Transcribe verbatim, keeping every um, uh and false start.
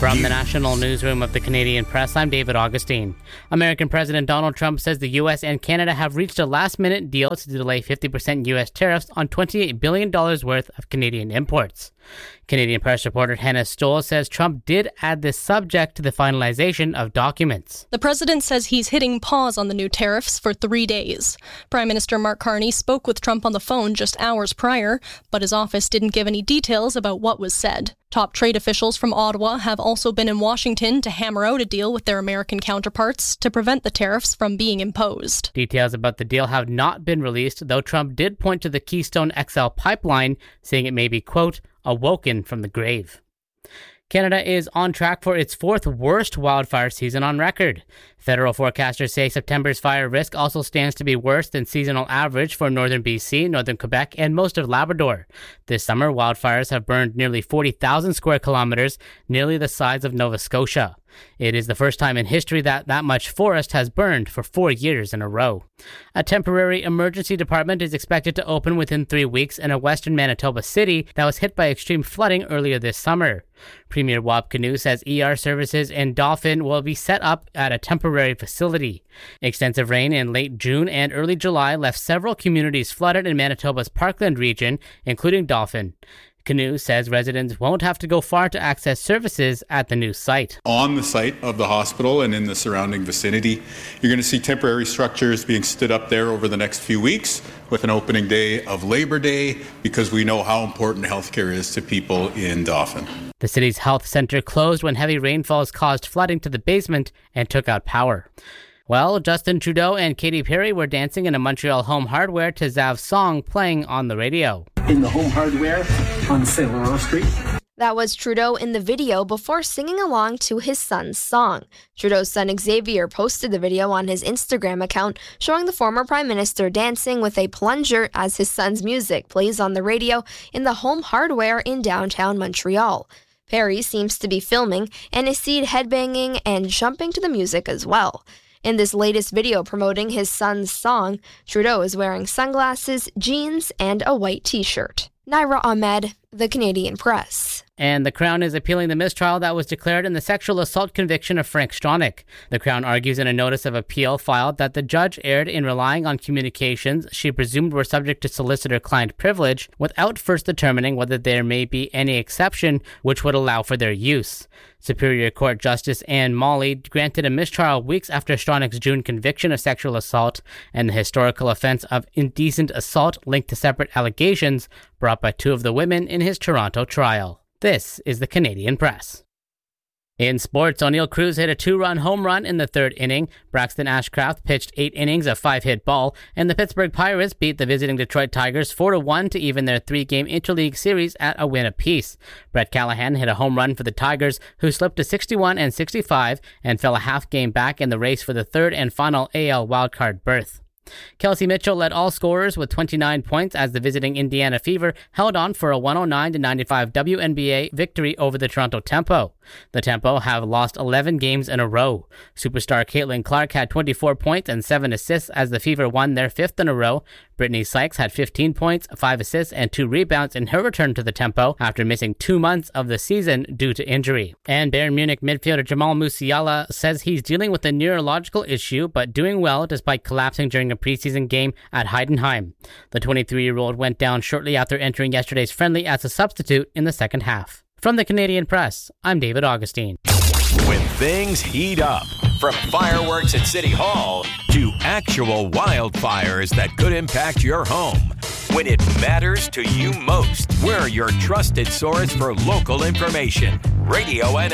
From the national newsroom of the Canadian Press, I'm David Augustine. American President Donald Trump says the U S and Canada have reached a last-minute deal to delay fifty percent U S tariffs on twenty-eight billion dollars worth of Canadian imports. Canadian Press reporter Hannah Stoll says Trump did add this subject to the finalization of documents. The president says he's hitting pause on the new tariffs for three days. Prime Minister Mark Carney spoke with Trump on the phone just hours prior, but his office didn't give any details about what was said. Top trade officials from Ottawa have also been in Washington to hammer out a deal with their American counterparts to prevent the tariffs from being imposed. Details about the deal have not been released, though Trump did point to the Keystone X L pipeline, saying it may be, quote, awoken from the grave. Canada is on track for its fourth worst wildfire season on record. Federal forecasters say September's fire risk also stands to be worse than seasonal average for northern B C, northern Quebec, and most of Labrador. This summer, wildfires have burned nearly forty thousand square kilometers, nearly the size of Nova Scotia. It is the first time in history that that much forest has burned for four years in a row. A temporary emergency department is expected to open within three weeks in a western Manitoba city that was hit by extreme flooding earlier this summer. Premier Wab Kinew says E R services in Dauphin will be set up at a temporary facility. Extensive rain in late June and early July left several communities flooded in Manitoba's Parkland region, including Dauphin. Kinew says residents won't have to go far to access services at the new site. On the site of the hospital and in the surrounding vicinity, you're going to see temporary structures being stood up there over the next few weeks with an opening day of Labor Day, because we know how important healthcare is to people in Dauphin. The city's health center closed when heavy rainfalls caused flooding to the basement and took out power. Well, Justin Trudeau and Katy Perry were dancing in a Montreal Home Hardware to Zav's song playing on the radio. In the Home Hardware on Saint Laurent Street. That was Trudeau in the video before singing along to his son's song. Trudeau's son Xavier posted the video on his Instagram account, showing the former Prime Minister dancing with a plunger as his son's music plays on the radio in the Home Hardware in downtown Montreal. Perry seems to be filming and is seen headbanging and jumping to the music as well. In this latest video promoting his son's song, Trudeau is wearing sunglasses, jeans, and a white t-shirt. Naira Ahmed, The Canadian Press. And the Crown is appealing the mistrial that was declared in the sexual assault conviction of Frank Stronach. The Crown argues in a notice of appeal filed that the judge erred in relying on communications she presumed were subject to solicitor-client privilege without first determining whether there may be any exception which would allow for their use. Superior Court Justice Anne Molly granted a mistrial weeks after Stronach's June conviction of sexual assault and the historical offense of indecent assault linked to separate allegations brought by two of the women in his Toronto trial. This is the Canadian Press. In sports, O'Neill Cruz hit a two-run home run in the third inning. Braxton Ashcraft pitched eight innings of five-hit ball, and the Pittsburgh Pirates beat the visiting Detroit Tigers four to one to even their three-game interleague series at a win apiece. Brett Callahan hit a home run for the Tigers, who slipped to sixty-one and sixty-five and fell a half game back in the race for the third and final A L wildcard berth. Kelsey Mitchell led all scorers with twenty-nine points as the visiting Indiana Fever held on for a one oh nine to ninety-five W N B A victory over the Toronto Tempo. The Tempo have lost eleven games in a row. Superstar Caitlin Clark had twenty-four points and seven assists as the Fever won their fifth in a row. Brittany Sykes had fifteen points, five assists, and two rebounds in her return to the Tempo after missing two months of the season due to injury. And Bayern Munich midfielder Jamal Musiala says he's dealing with a neurological issue but doing well despite collapsing during a preseason game at Heidenheim. The twenty-three-year-old went down shortly after entering yesterday's friendly as a substitute in the second half. From the Canadian Press, I'm David Augustine. When things heat up, from fireworks at City Hall to actual wildfires that could impact your home. When it matters to you most, we're your trusted source for local information. Radio N